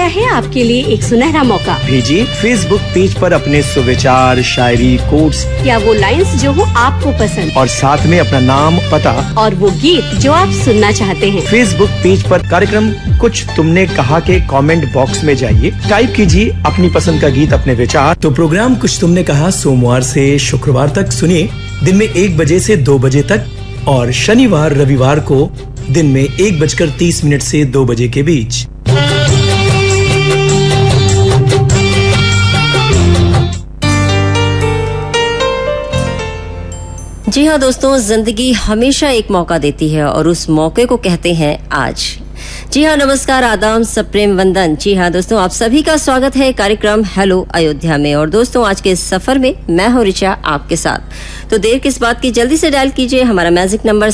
है आपके लिए एक सुनहरा मौका। भेजिए फेसबुक पेज पर अपने सुविचार, शायरी, कोट्स या वो लाइंस जो हो आपको पसंद, और साथ में अपना नाम, पता और वो गीत जो आप सुनना चाहते हैं। फेसबुक पेज पर कार्यक्रम कुछ तुमने कहा के कमेंट बॉक्स में जाइए, टाइप कीजिए अपनी पसंद का गीत, अपने विचार। तो प्रोग्राम कुछ तुमने कहा सोमवार से शुक्रवार तक सुनिए दिन में 1 बजे से 2 बजे तक, और शनिवार रविवार को दिन में 1:30 से 2 बजे के बीच। जी हाँ दोस्तों, जिंदगी हमेशा एक मौका देती है और उस मौके को कहते हैं आज। जी हाँ, नमस्कार, आदाब, सप्रेम वंदन। जी हाँ दोस्तों, आप सभी का स्वागत है कार्यक्रम हेलो अयोध्या में। और दोस्तों, आज के इस सफर में मैं हूँ रिचा आपके साथ। तो देर किस बात की, जल्दी से डायल कीजिए हमारा मैजिक नंबर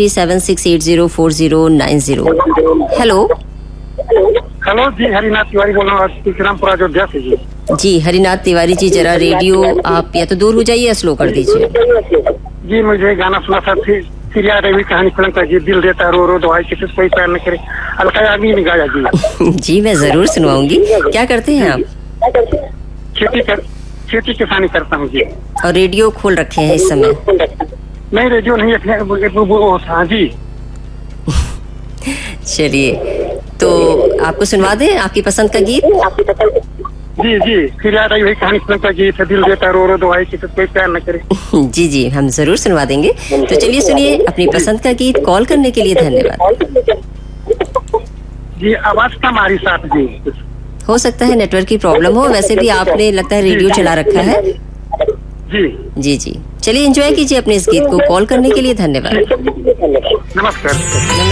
7376804090। हेलो हेलो जी, हरिनाथ तिवारी बोल रहा हूँ तुलसीरामपुर अयोध्या से जी। जी हरिनाथ तिवारी जी, जरा रेडियो आप या तो दूर हो जाइए या स्लो कर दीजिए। जी मुझे गाना सुना था, सिरिया रवि कहानी फिल्म का जी, दिल देता रो रो दवाई किसी कोई प्यार न करे, अलका याग्निक ने गाया जी। जी मैं जरूर सुनवाऊंगी। क्या करते हैं आप? खेती किसानी करता हूँ जी। और रेडियो खोल रखे हैं इस समय? नहीं, रेडियो नहीं रखे हाँ जी। चलिए, तो आपको सुनवा दें आपकी पसंद का गीत? जी जी, फिर याद आई वही कहानी फिल्म का गीत, दिल देता रो रो दवाई किसी कोई प्यार न करे। जी जी, हम जरूर सुनवा देंगे। तो चलिए सुनिए अपनी पसंद का गीत। कॉल करने के लिए धन्यवाद। जी आवाज का हमारी साथ जी, हो सकता है नेटवर्क की प्रॉब्लम हो, वैसे भी आपने लगता है रेडियो चला रखा है। जी जी जी, चलिए एंजॉय कीजिए अपने इस गीत को। कॉल करने के लिए धन्यवाद। नमस्कार।